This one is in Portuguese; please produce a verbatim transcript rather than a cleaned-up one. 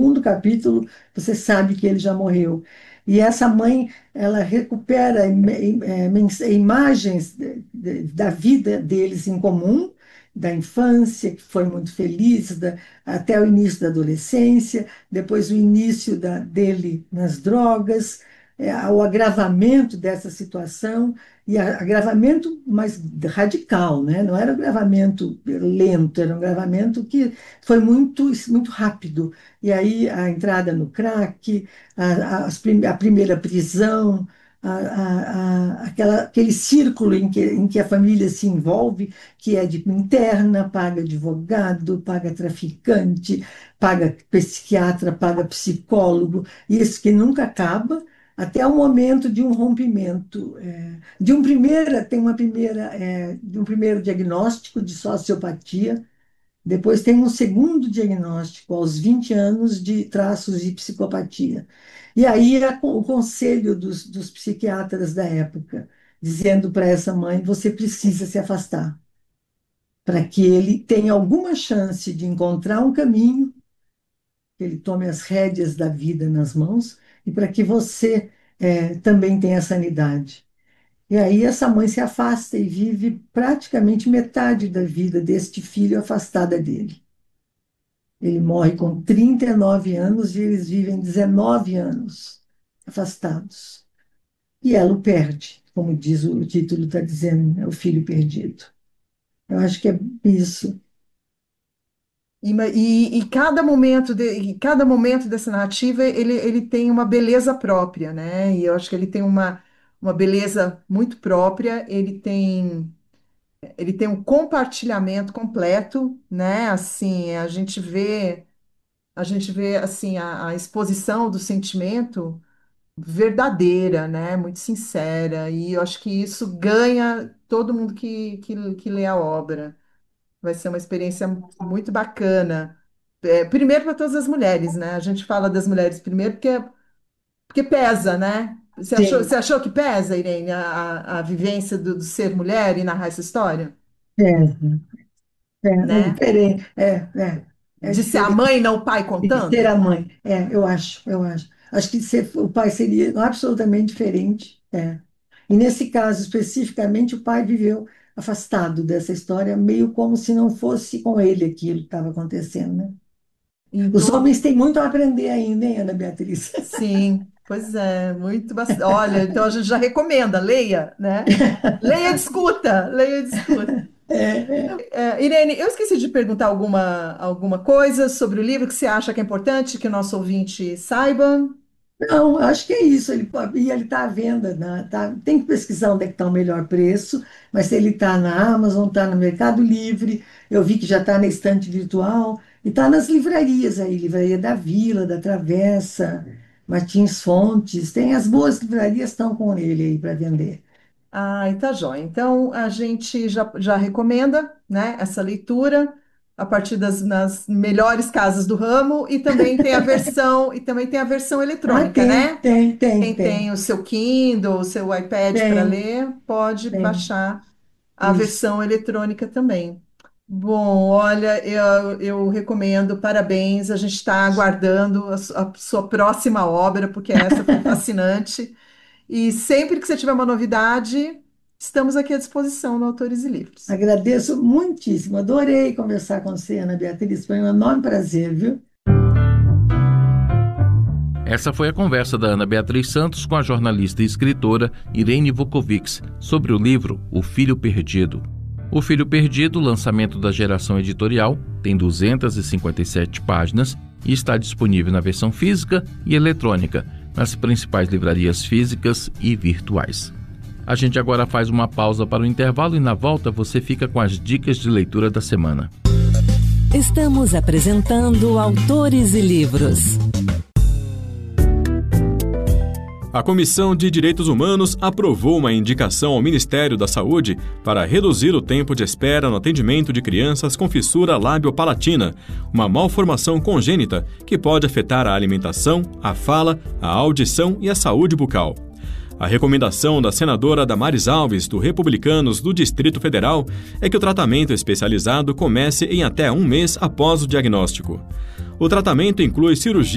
segundo capítulo, você sabe que ele já morreu. E essa mãe, ela recupera im- im- eh, mens- imagens de- de- da vida deles em comum, da infância, que foi muito feliz, da- até o início da adolescência, depois o início da- dele nas drogas, eh, o agravamento dessa situação, e a- agravamento mais radical, né? Não era um agravamento lento, era um agravamento que foi muito, muito rápido. E aí a entrada no crack, a, a, as prim- a primeira prisão, a, a- a- aquela, aquele círculo em que, em que a família se envolve, que é de interna, paga advogado, paga traficante, paga psiquiatra, paga psicólogo, e isso que nunca acaba, até o momento de um rompimento. É, de um primeira, tem uma primeira, é, de um primeiro diagnóstico de sociopatia, depois tem um segundo diagnóstico, aos vinte anos, de traços de psicopatia. E aí a- o conselho dos, dos psiquiatras da época, dizendo para essa mãe: você precisa se afastar, para que ele tenha alguma chance de encontrar um caminho, que ele tome as rédeas da vida nas mãos, e para que você eh, também tenha sanidade. E aí essa mãe se afasta e vive praticamente metade da vida deste filho afastada dele. Ele morre com trinta e nove anos e eles vivem dezenove anos afastados. E ela o perde, como diz o, o título está dizendo, é o filho perdido. Eu acho que é isso. E, ma- e- e cada momento de, e cada momento dessa narrativa ele, ele tem uma beleza própria, né? E eu acho que ele tem uma, uma beleza muito própria. Ele tem ele tem um compartilhamento completo, né? Assim, a gente vê a gente vê assim a, a exposição do sentimento verdadeira, né? Muito sincera. E eu acho que isso ganha todo mundo que, que, que lê a obra. Vai ser uma experiência muito bacana. É, primeiro para todas as mulheres, né? A gente fala das mulheres primeiro porque, porque pesa, né? Você achou, Sim, você achou que pesa, Irene, a, a, a vivência do, do ser mulher e narrar essa história? é, é, é Né? diferente. É, é, é De ser a diferente mãe e não o pai de ser contando? a mãe. É, eu acho, eu acho. Acho que ser, o pai seria absolutamente diferente. É. E nesse caso, especificamente, o pai viveu afastado dessa história, meio como se não fosse com ele aquilo que estava acontecendo, né? Em Os todo. homens têm muito a aprender ainda, hein, Ana Beatriz? Sim, pois é, muito bastante. Olha, então a gente já recomenda, leia, né? Leia e discuta, leia e discuta. É, é. É, Irene, eu esqueci de perguntar alguma, alguma coisa sobre o livro que você acha que é importante que o nosso ouvinte saiba. Não, acho que é isso. Ele, pode- e ele está à venda, né? Tá, tem que pesquisar onde é que está o melhor preço, mas ele está na Amazon, está no Mercado Livre, eu vi que já está na estante virtual, e está nas livrarias aí, Livraria da Vila, da Travessa, Martins Fontes, tem as boas livrarias estão com ele aí para vender. Ai, tá jóia. Então, a gente já, já recomenda, né, essa leitura a partir das nas melhores casas do ramo e também tem a versão e também tem a versão Ah, eletrônica, tem, né? tem, tem, Quem tem tem, o seu Kindle, o seu iPad para tem, ler, pode tem. baixar a Isso. versão eletrônica também. Bom, olha, eu, eu recomendo, parabéns. A gente está aguardando a, su- a sua próxima obra, porque essa foi fascinante. E sempre que você tiver uma novidade, estamos aqui à disposição no Autores e Livros. Agradeço muitíssimo, adorei conversar com você, Ana Beatriz, foi um enorme prazer, viu? Essa foi a conversa da Ana Beatriz Santos com a jornalista e escritora Irene Vukovics sobre o livro O Filho Perdido. O Filho Perdido, lançamento da Geração Editorial, tem duzentas e cinquenta e sete páginas e está disponível na versão física e eletrônica, nas principais livrarias físicas e virtuais. A gente agora faz uma pausa para o intervalo e na volta você fica com as dicas de leitura da semana. Estamos apresentando Autores e Livros. A Comissão de Direitos Humanos aprovou uma indicação ao Ministério da Saúde para reduzir o tempo de espera no atendimento de crianças com fissura lábio-palatina, uma malformação congênita que pode afetar a alimentação, a fala, a audição e a saúde bucal. A recomendação da senadora Damares Alves, do Republicanos do Distrito Federal, é que o tratamento especializado comece em até um mês após o diagnóstico. O tratamento inclui cirurgia